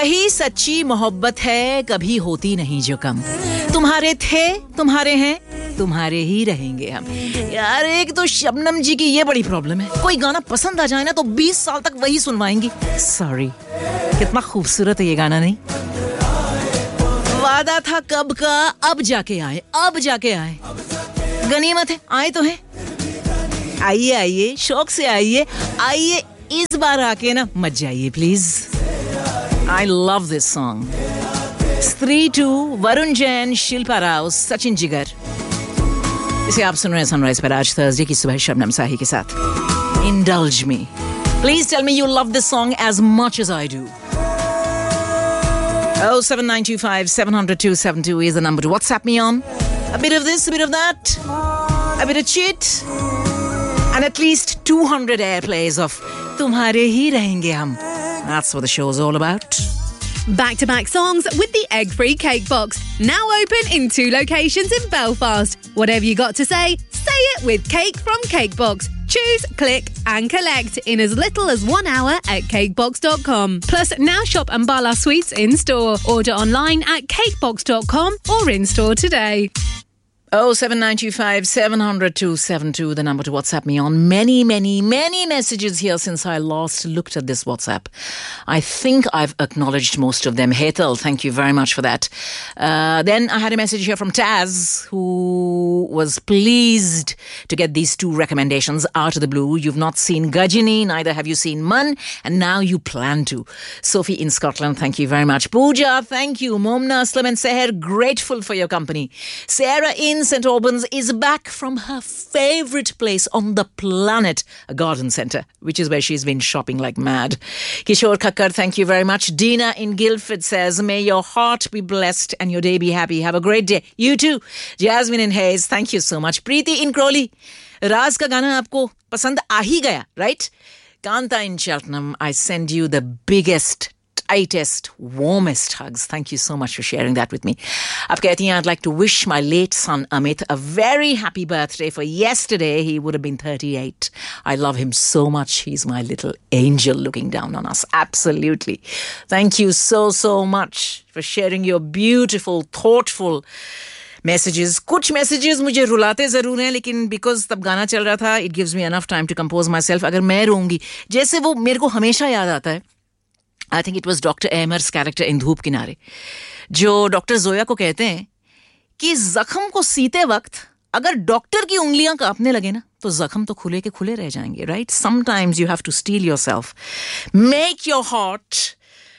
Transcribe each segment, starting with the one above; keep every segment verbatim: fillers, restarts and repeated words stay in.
वही सच्ची मोहब्बत है, कभी होती नहीं जो कम. तुम्हारे थे, तुम्हारे हैं, तुम्हारे ही रहेंगे हम. यार एक तो शबनम जी की ये बड़ी प्रॉब्लम है, कोई गाना पसंद आ जाए ना तो बीस साल तक वही सुनवाएंगी. सॉरी. कितना खूबसूरत है ये गाना, नहीं? वादा था कब का, अब जाके आए, अब जाके आए. गनीमत है, आए तो हैं. आइए आइए, शौक से आइए, आइए इस बार आके ना मत जाइए please. I love this song. Three two, Varun Jain, Shilpa Rao, Sachin Jigar. इसे आप सुन रहे हैं सनराइज पर आज थर्सडे की सुबह शबनम साही के साथ. Indulge me. Please tell me you love this song as much as I do. oh seven nine two five seven zero zero two seven two is the number to WhatsApp me on. A bit of this, a bit of that, a bit of chit, and at least two hundred airplays of Tumhare Hi Rahenge Hum. That's what the show's all about. Back-to-back songs with the egg-free cake box. Now open in two locations in Belfast. Whatever you got to say, say it with Cake from Cakebox. Choose, click and collect in as little as one hour at cakebox dot com. Plus, now shop Ambala Sweets in-store. Order online at cakebox dot com or in-store today. oh seven nine two five seven zero zero two seven two, the number to WhatsApp me on. Many, many, many messages here since I last looked at this WhatsApp. I think I've acknowledged most of them. Hetal, thank you very much for that. Uh, then I had a message here from Taz, who was pleased to get these two recommendations out of the blue. You've not seen Gajini, neither have you seen Mun, and now you plan to. Sophie in Scotland, thank you very much. Pooja, thank you. Momna Aslam and Seher, grateful for your company. Sarah in Saint Albans is back from her favourite place on the planet, a garden centre, which is where she's been shopping like mad. Kishore Khakkar, thank you very much. Dina in Guildford says, may your heart be blessed and your day be happy. Have a great day. You too. Jasmine in Hayes, thank you so much. Preeti in Crawley, Raz ka gana aapko pasand aa hi gaya, right? Kanta in Cheltenham, I send you the biggest, tightest, warmest hugs. Thank you so much for sharing that with me. Ab kehti hain, I'd like to wish my late son Amit a very happy birthday. For yesterday, he would have been thirty-eight. I love him so much. He's my little angel looking down on us. Absolutely. Thank you so, so much for sharing your beautiful, thoughtful messages. कुछ messages मुझे रुलाते ज़रूर हैं, लेकिन because तब गाना चल रहा था, it gives me enough time to compose myself. अगर मैं रोऊंगी, जैसे वो मेरे को हमेशा याद आता है, I think it was Doctor Amer's character in धूप किनारे, जो डॉक्टर जोया को कहते हैं कि जख्म को सीते वक्त अगर डॉक्टर की उंगलियां कांपने लगे ना, तो जख्म तो खुले के खुले रह जाएंगे, right? Sometimes you have to steel yourself. Make your heart,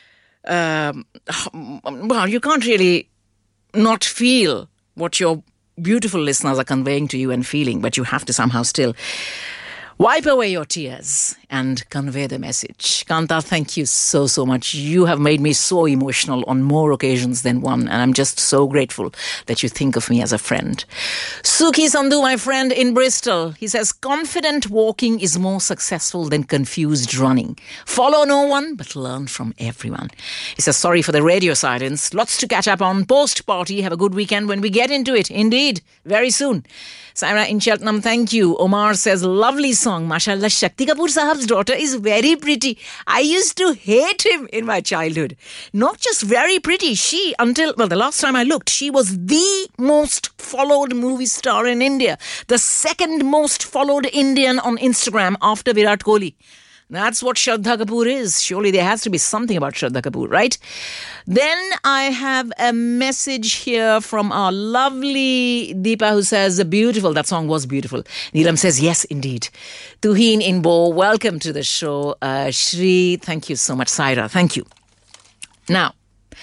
um, well, you can't really not feel what your beautiful listeners are conveying to you and feeling, but you have to somehow still wipe away your tears and convey the message. Kanta, thank you so, so much. You have made me so emotional on more occasions than one, and I'm just so grateful that you think of me as a friend. Suki Sandhu, my friend in Bristol, he says, confident walking is more successful than confused running. Follow no one, but learn from everyone. He says, sorry for the radio silence. Lots to catch up on post-party. Have a good weekend when we get into it. Indeed, very soon. Saira in Cheltenham, thank you. Omar says, lovely song. Mashallah, Shakti Kapoor Sahab's daughter is very pretty. I used to hate him in my childhood. Not just very pretty. She, until, well, the last time I looked, she was the most followed movie star in India. The second most followed Indian on Instagram after Virat Kohli. That's what Shraddha Kapoor is. Surely there has to be something about Shraddha Kapoor, right? Then I have a message here from our lovely Deepa, who says, beautiful, that song was beautiful. Neelam says, yes, indeed. Tuheen in Bo, welcome to the show. Uh, Shri, thank you so much. Saira, thank you. Now,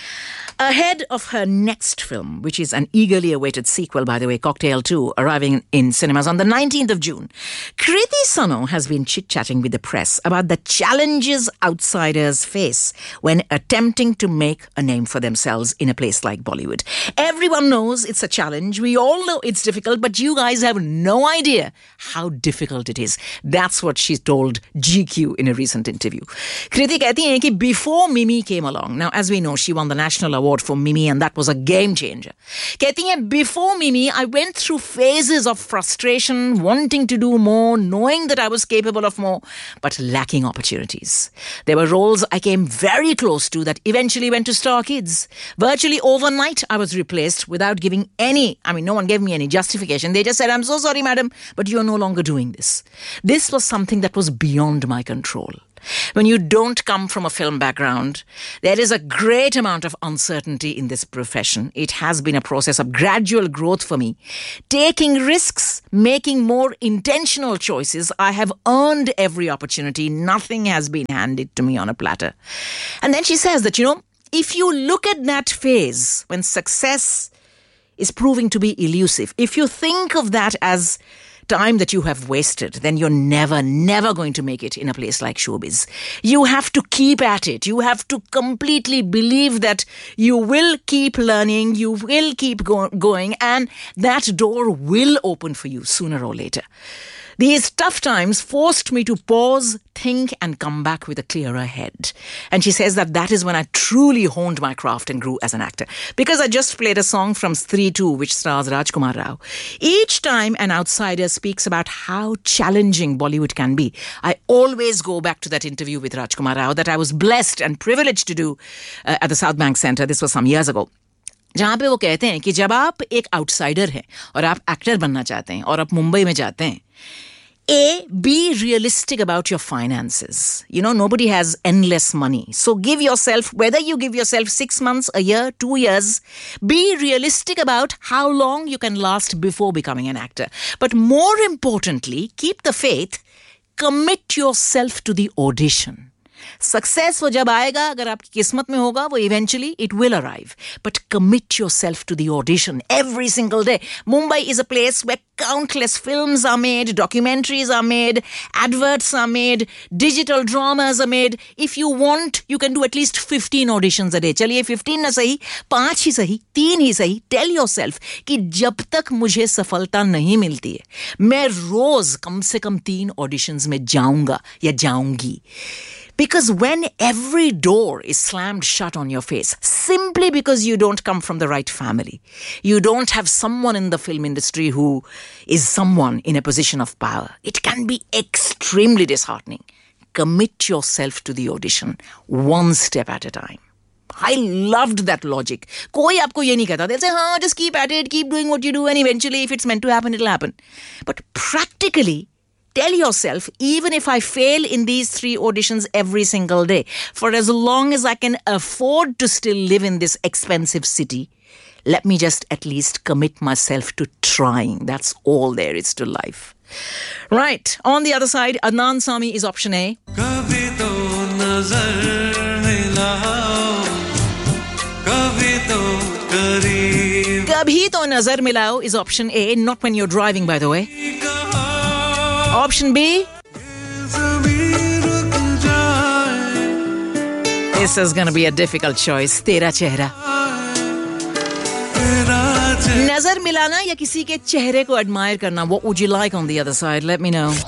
ahead of her next film, which is an eagerly awaited sequel, by the way, Cocktail two, arriving in cinemas on the nineteenth of June, Kriti Sano has been chit-chatting with the press about the challenges outsiders face when attempting to make a name for themselves in a place like Bollywood. Everyone knows it's a challenge. We all know it's difficult, but you guys have no idea how difficult it is. That's what she told G Q in a recent interview. Kriti कहती हैं कि before Mimi came along, now as we know, she won the National Award award for Mimi, and that was a game changer. कहती हैं, before Mimi, I went through phases of frustration, wanting to do more, knowing that I was capable of more, but lacking opportunities. There were roles I came very close to that eventually went to Star Kids. Virtually overnight, I was replaced without giving any, I mean, no one gave me any justification. They just said, I'm so sorry, madam, but you're no longer doing this. This was something that was beyond my control. When you don't come from a film background, there is a great amount of uncertainty in this profession. It has been a process of gradual growth for me. Taking risks, making more intentional choices, I have earned every opportunity. Nothing has been handed to me on a platter. And then she says that, you know, if you look at that phase when success is proving to be elusive, if you think of that as time that you have wasted, then you're never, never going to make it in a place like showbiz. You have to keep at it. You have to completely believe that you will keep learning, you will keep go- going, and that door will open for you sooner or later. These tough times forced me to pause, think, and come back with a clearer head. And she says that that is when I truly honed my craft and grew as an actor. Because I just played a song from Stree two, which stars Rajkumar Rao. Each time an outsider speaks about how challenging Bollywood can be, I always go back to that interview with Rajkumar Rao that I was blessed and privileged to do uh, at the South Bank Centre. This was some years ago. जहाँ पे वो कहते हैं कि जब आप एक outsider हैं और आप एक्टर बनना चाहते हैं और आप मुंबई में जाते हैं, A, be realistic about your finances. You know, nobody has endless money. So give yourself, whether you give yourself six months, a year, two years, be realistic about how long you can last before becoming an actor. But more importantly, keep the faith, commit yourself to the audition. Success वो जब आएगा, अगर आपकी किस्मत में होगा, वो eventually it will arrive. But commit yourself to the audition every single day. Mumbai is a place where countless films are made, documentaries are made, adverts are made, digital dramas are made. If you want, you can do at least fifteen auditions a day. चलिए fifteen ना सही, पांच ही सही, तीन ही सही. Tell yourself कि जब तक मुझे सफलता नहीं मिलती है, मैं रोज कम से कम तीन auditions में जाऊंगा या जाऊंगी. Because when every door is slammed shut on your face, simply because you don't come from the right family, you don't have someone in the film industry who is someone in a position of power, it can be extremely disheartening. Commit yourself to the audition, one step at a time. I loved that logic. कोई आपको ये नहीं कहता. They'll say, हाँ, just keep at it, keep doing what you do, and eventually if it's meant to happen, it'll happen. But practically, tell yourself, even if I fail in these three auditions every single day, for as long as I can afford to still live in this expensive city, let me just at least commit myself to trying. That's all there is to life. Right. On the other side, Adnan Sami is option A. Kabhi to nazar milao, kabhi to kareeb. Kabhi to nazar milao is option A, not when you're driving, by the way. Option B. This is going to be a difficult choice. Tera chehra. Nazar milana ya kisi ke chehre ko admire karna. What would you like on the other side? Let me know.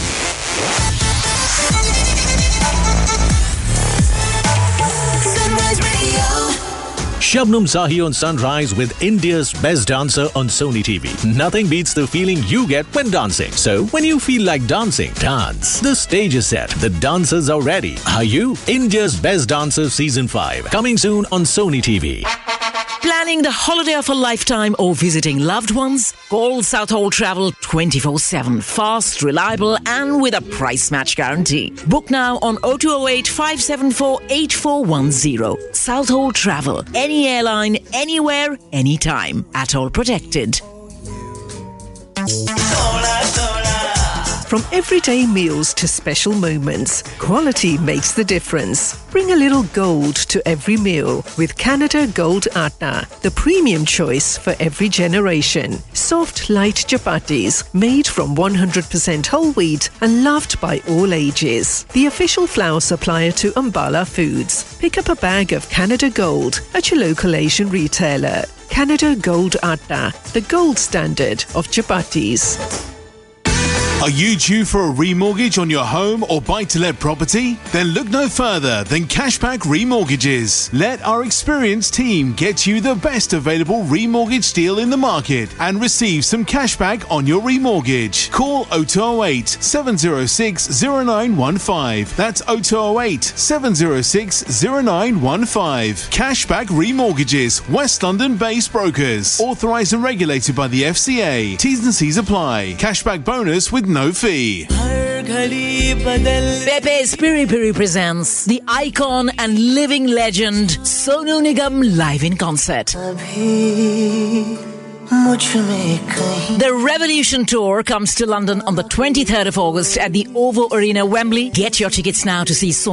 Shabnam Zahi on Sunrise with India's Best Dancer on Sony T V. Nothing beats the feeling you get when dancing. So, when you feel like dancing, dance. The stage is set. The dancers are ready. Are you? India's Best Dancer Season five. Coming soon on Sony T V. Planning the holiday of a lifetime or visiting loved ones? Call Southhold Travel twenty-four seven. Fast, reliable and with a price match guarantee. Book now on oh two oh eight, five seven four, eight four one oh. Southhold Travel. Any airline, anywhere, anytime. Atoll protected. From everyday meals to special moments, quality makes the difference. Bring a little gold to every meal with Canada Gold Atna, the premium choice for every generation. Soft, light chapatis made from one hundred percent whole wheat and loved by all ages. The official flour supplier to Ambala Foods. Pick up a bag of Canada Gold at your local Asian retailer. Canada Gold Atna, the gold standard of chapatis. Are you due for a remortgage on your home or buy-to-let property? Then look no further than Cashback Remortgages. Let our experienced team get you the best available remortgage deal in the market and receive some cashback on your remortgage. Call oh two oh eight, seven oh six, oh nine one five. That's oh two oh eight, seven oh six, oh nine one five. Cashback Remortgages, West London-based brokers. Authorised and regulated by the F C A. T's and C's apply. Cashback bonus with no fee. Pepe's Piri Piri presents the icon and living legend Sonu Nigam live in concert. The Revolution Tour comes to London on the twenty-third of August at the O V O Arena, Wembley. Get your tickets now to see Sonu